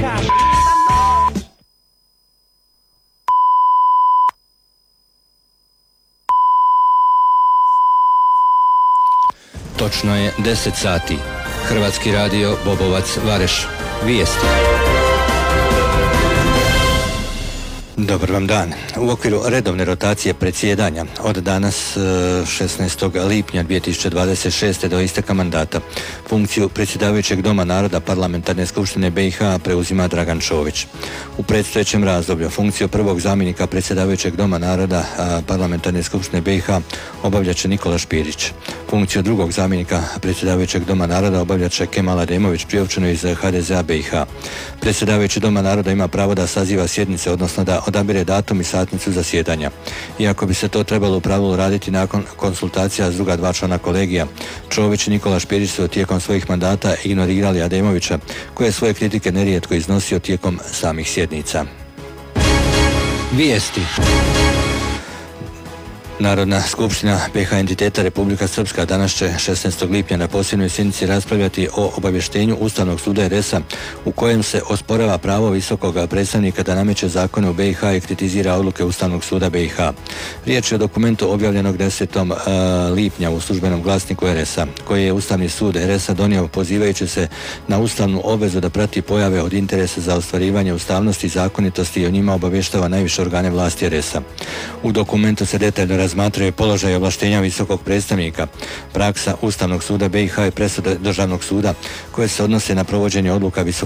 Točno je 10 sati. Hrvatski radio Bobovac Vareš. Vijesti. Dobar vam dan. U okviru redovne rotacije predsjedanja od danas 16. lipnja 2026. do isteka mandata funkciju predsjedavajućeg Doma naroda Parlamentarne skupštine BiH preuzima Dragan Čović. U predstojećem razdoblju funkciju prvog zamjenika predsjedavajućeg Doma naroda Parlamentarne skupštine BiH obavljat će Nikola Špirić. Funkciju drugog zamjenika predsjedavajućeg Doma naroda obavljat će Kemal Ademović, priopćeno iz HDZ-a BiH. Predsjedavajući Doma naroda ima pravo da saziva sjednice, odnosno da odabire datum i satnicu zasjedanja. Iako bi se to trebalo u pravilu raditi nakon konsultacija s druga dva člana kolegija, Čović i Nikola Špirić su tijekom svojih mandata ignorirali Ademovića, koji je svoje kritike nerijetko iznosio tijekom samih sjednica. Vijesti. Narodna skupština BiH entiteta Republika Srpska danas će 16. lipnja na posebnoj sjednici raspravljati o obavještenju Ustavnog suda RS-a u kojem se osporava pravo visokog predstavnika da nameće zakone u BiH i kritizira odluke Ustavnog suda BiH. Riječ je o dokumentu objavljenog 10. lipnja u službenom glasniku RS-a, koji je Ustavni sud RS-a donio pozivajući se na ustavnu obvezu da prati pojave od interesa za ostvarivanje ustavnosti i zakonitosti i o njima obavještava najviše organe vlasti RS-a. U dokumentu se detaljno razmatraju položaj i ovlaštenja visokog predstavnika, praksa Ustavnog suda BiH i presude Državnog suda koje se odnose na provođenje odluka visokog